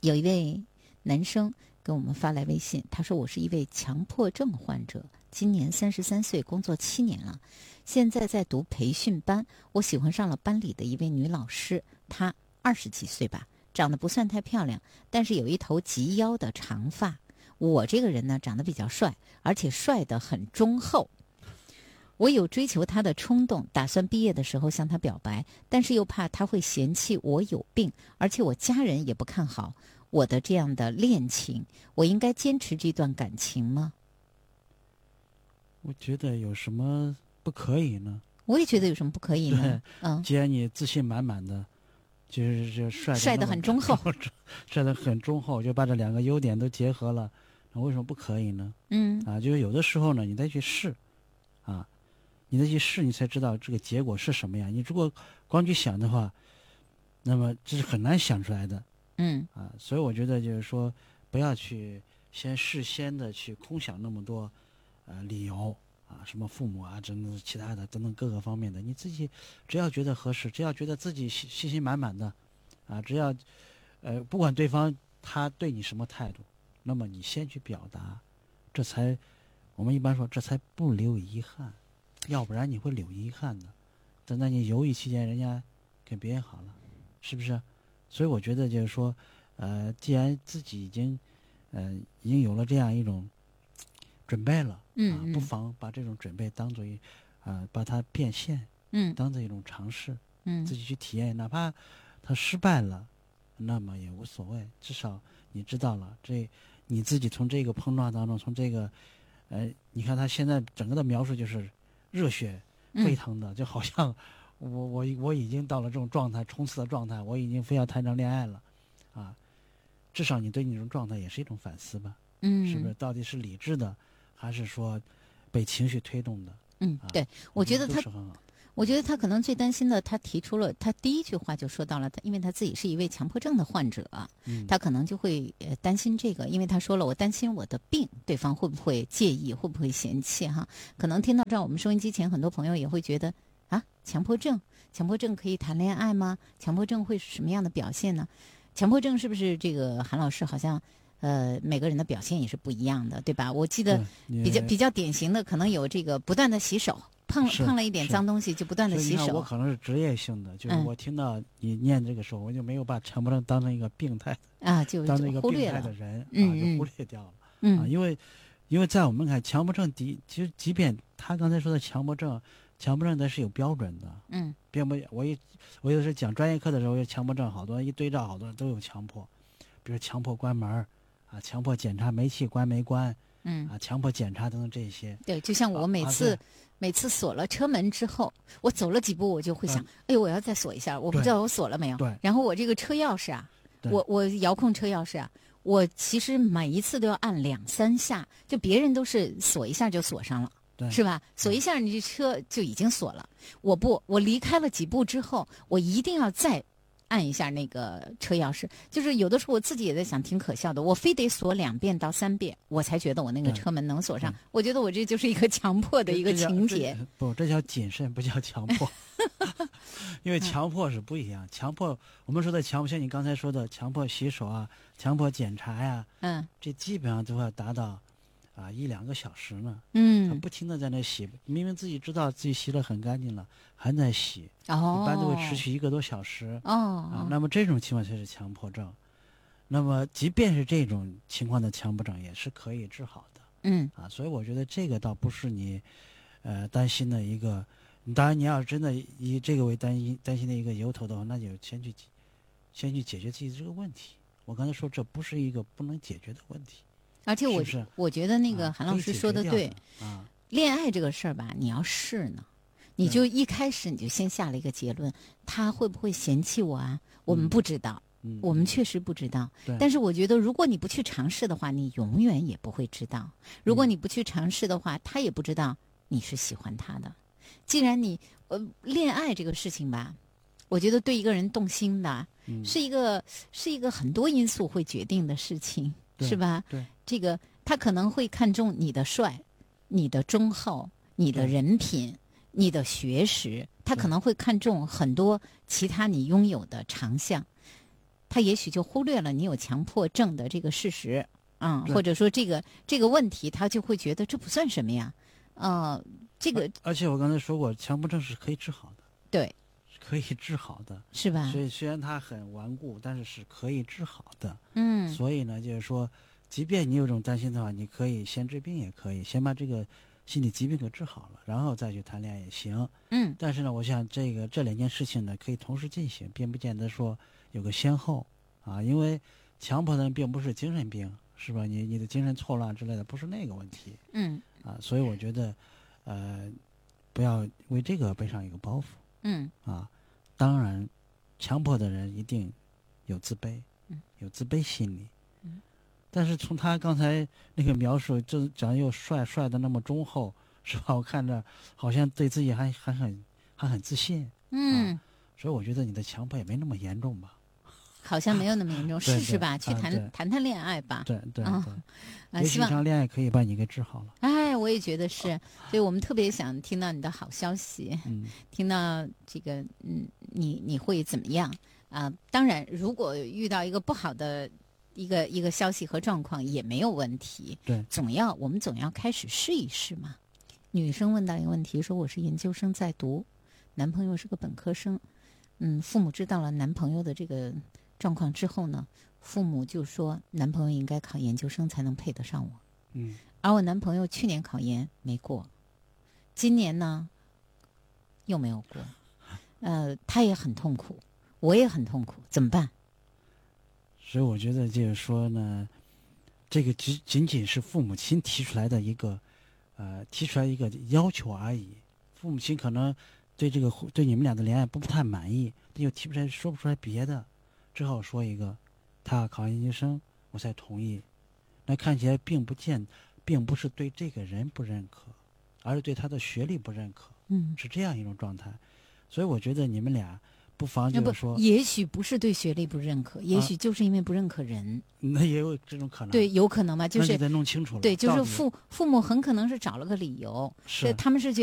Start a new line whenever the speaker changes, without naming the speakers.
有一位男生给我们发来微信，他说我是一位强迫症患者，今年33岁，工作7年了，现在在读培训班。我喜欢上了班里的一位女老师，她20几岁吧，长得不算太漂亮，但是有一头及腰的长发。我这个人呢，长得比较帅，而且帅得很忠厚。我有追求他的冲动，打算毕业的时候向他表白，但是又怕他会嫌弃我有病，而且我家人也不看好我的这样的恋情。我应该坚持这段感情吗？
我觉得有什么不可以呢？
我也觉得有什么不可以呢？
既然你自信满满的，就
帅得很忠厚，
帅得很忠厚，就把这2个优点都结合了，那为什么不可以呢？就是有的时候呢，你再去试，你再去试，你才知道这个结果是什么样。你如果光去想的话，那么这是很难想出来的。所以我觉得就是说，不要去事先的去空想那么多理由什么父母等等其他的等等各个方面的，你自己只要觉得合适，只要觉得自己信心满满的只要不管对方他对你什么态度，那么你先去表达，这才我们一般说这才不留遗憾，要不然你会留遗憾的。等到你犹豫期间，人家跟别人好了，是不是？所以我觉得就是说，既然自己已经有了这样一种准备了，不妨把这种准备当作把它变现，当做一种尝试，自己去体验，哪怕它失败了，那么也无所谓，至少你知道了，你自己从这个碰撞当中，从这个，你看他现在整个的描述就是热血沸腾的，就好像我已经到了这种状态，冲刺的状态，我已经非要谈场恋爱了，至少你对你这种状态也是一种反思吧，是不是？到底是理智的，还是说被情绪推动的？
对，我觉得他
都是很好的。
我觉得他可能最担心的，他提出了他第一句话就说到了，因为他自己是一位强迫症的患者，他可能就会担心这个，因为他说了，我担心我的病对方会不会介意，会不会嫌弃哈？可能听到这儿，我们收音机前很多朋友也会觉得强迫症可以谈恋爱吗？强迫症会是什么样的表现呢？强迫症是不是这个韩老师好像每个人的表现也是不一样的，对吧？我记得比较典型的可能有这个不断的洗手。碰了一点脏东西就不断的洗手。
我可能是职业性的，就是我听到你念这个时候，我就没有把强迫症当成一个病态
就
当成一个病态的人就忽略掉了因为在我们看强迫症其实即便他刚才说的强迫症它是有标准的，并不我有时讲专业课的时候，强迫症好多一对照，好多人都有强迫，比如强迫关门强迫检查煤气关没关。强迫检查等等这些。
对，就像我每次锁了车门之后，我走了几步，我就会想，哎呦，我要再锁一下，我不知道我锁了没有。
对。
然后我这个车钥匙我遥控车钥匙我其实每一次都要按2、3下，就别人都是锁一下就锁上了，是吧？锁一下你这车就已经锁了。我离开了几步之后，我一定要再按一下那个车钥匙，就是有的时候我自己也在想，挺可笑的，我非得锁2遍到3遍，我才觉得我那个车门能锁上。我觉得我这就是一个强迫的一个情节。
这叫谨慎，不叫强迫。因为强迫是不一样，强迫我们说的强迫，像你刚才说的强迫洗手强迫检查呀，这基本上都要达到1、2个小时呢。他不停的在那洗，明明自己知道自己洗得很干净了，还在洗。一般都会持续1个多小时。那么这种情况才是强迫症。那么即便是这种情况的强迫症，也是可以治好的。所以我觉得这个倒不是你担心的一个。当然，你要是真的以这个为担心的一个由头的话，那就先去解决自己的这个问题。我刚才说，这不是一个不能解决的问题。
而且我觉得那个韩老师说的对，恋爱这个事儿吧，你要试呢，你就一开始你就先下了一个结论，他会不会嫌弃我我们不知道，我们确实不知道。但是我觉得，如果你不去尝试的话，你永远也不会知道。如果你不去尝试的话，他也不知道你是喜欢他的。既然你恋爱这个事情吧，我觉得对一个人动心的，是一个很多因素会决定的事情，是吧？
对，
这个他可能会看重你的帅，你的忠厚，你的人品，你的学识，他可能会看重很多其他你拥有的长项。 他也许就忽略了你有强迫症的这个事实，或者说这个问题，他就会觉得这不算什么呀，这个。
而且我刚才说过，强迫症是可以治好的，
对，
是可以治好的，
是吧？
所以虽然它很顽固，但是是可以治好的。所以呢，就是说，即便你有种担心的话，你可以先治病，也可以先把这个心理疾病给治好了，然后再去谈恋爱也行。但是呢，我想这2件事情呢，可以同时进行，并不见得说有个先后啊，因为强迫症并不是精神病，是吧？你的精神错乱之类的，不是那个问题。所以我觉得，不要为这个背上一个包袱。当然，强迫的人一定有自卑，有自卑心理。但是从他刚才那个描述，就长又帅的那么忠厚，是吧？我看着好像对自己还很自信。所以我觉得你的强迫也没那么严重吧。
好像没有那么严重，试试吧，去谈恋爱吧。
对，也许一场恋爱可以把你给治好了。
哎，我也觉得是，所以我们特别想听到你的好消息，听到这个，你会怎么样啊？当然，如果遇到一个不好的一个消息和状况也没有问题。
对，
我们总要开始试一试嘛。女生问到一个问题，说我是研究生在读，男朋友是个本科生。父母知道了男朋友的这个状况之后呢，父母就说男朋友应该考研究生才能配得上我。而我男朋友去年考研没过，今年呢又没有过，他也很痛苦，我也很痛苦，怎么办？
所以我觉得就是说呢，这个仅仅是父母亲提出来的一个要求而已。父母亲可能对你们俩的恋爱不太满意，又说不出来别的，只好说一个，他要考研究生，我才同意。那看起来并不是对这个人不认可，而是对他的学历不认可。是这样一种状态。所以我觉得你们俩不妨就是说，
也许不是对学历不认可，也许就是因为不认可人。
那也有这种可能。
对，有可能吧，就是
那就得弄清楚了。
对，就是父母很可能是找了个理由，
是
他们是觉得